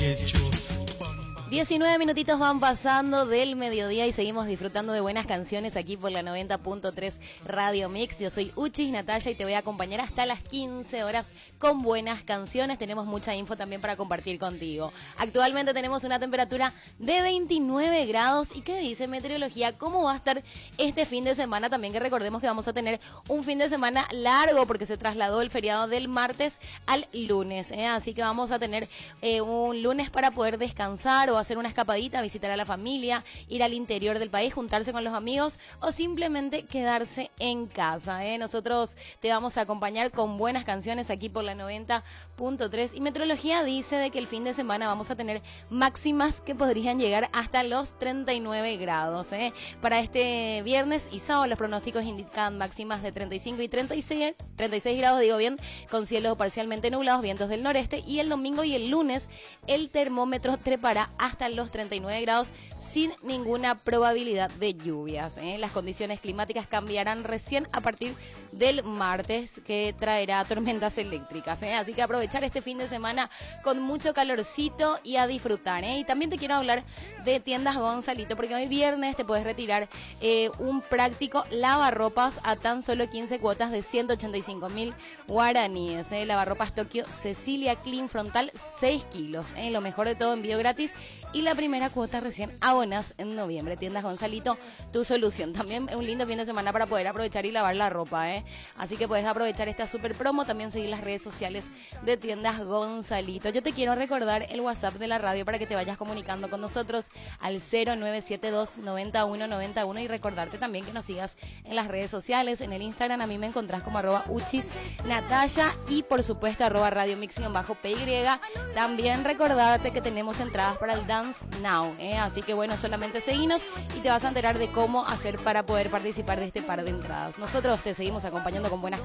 19 minutitos van pasando del mediodía y seguimos disfrutando de buenas canciones aquí por la 90.3 Radio Mix. Yo soy Uchis Natalia y te voy a acompañar hasta las 15 horas con buenas canciones. Tenemos mucha info también para compartir contigo. Actualmente tenemos una temperatura de 29 grados. ¿Y qué dice meteorología? ¿Cómo va a estar este fin de semana? También que recordemos que vamos a tener un fin de semana largo porque se trasladó el feriado del martes al lunes. Así que vamos a tener un lunes para poder descansar o hacer una escapadita, visitar a la familia, ir al interior del país, juntarse con los amigos o simplemente quedarse en casa. Nosotros te vamos a acompañar con buenas canciones aquí por la 90.3 y meteorología dice de que el fin de semana vamos a tener máximas que podrían llegar hasta los 39 grados. Para este viernes y sábado los pronósticos indican máximas de 35 y 36 grados, digo bien, con cielos parcialmente nublados, vientos del noreste, y el domingo y el lunes el termómetro trepará hasta los 39 grados sin ninguna probabilidad de lluvias. Las condiciones climáticas cambiarán recién a partir del martes, que traerá tormentas eléctricas. Así que aprovechar este fin de semana con mucho calorcito y a disfrutar. Y también te quiero hablar de Tiendas Gonzalito, porque hoy viernes te puedes retirar un práctico lavarropas a tan solo 15 cuotas de 185.000 guaraníes. Lavarropas Tokio Cecilia Clean Frontal 6 kilos. Lo mejor de todo, envío gratis y la primera cuota recién abonas en noviembre. Tiendas Gonzalito, tu solución. También un lindo fin de semana para poder aprovechar y lavar la ropa. Así que puedes aprovechar esta super promo. También seguir las redes sociales de Tiendas Gonzalito. Yo te quiero recordar el WhatsApp de la radio para que te vayas comunicando con nosotros al 0972 9191 y recordarte también que nos sigas en las redes sociales. En el Instagram a mí me encontrás como @uchisnataya y por supuesto @Radio Mix_PY. También recordarte que tenemos entradas para el Dance Now, así que bueno, solamente seguinos y te vas a enterar de cómo hacer para poder participar de este par de entradas. Nosotros te seguimos acompañando con buenas canciones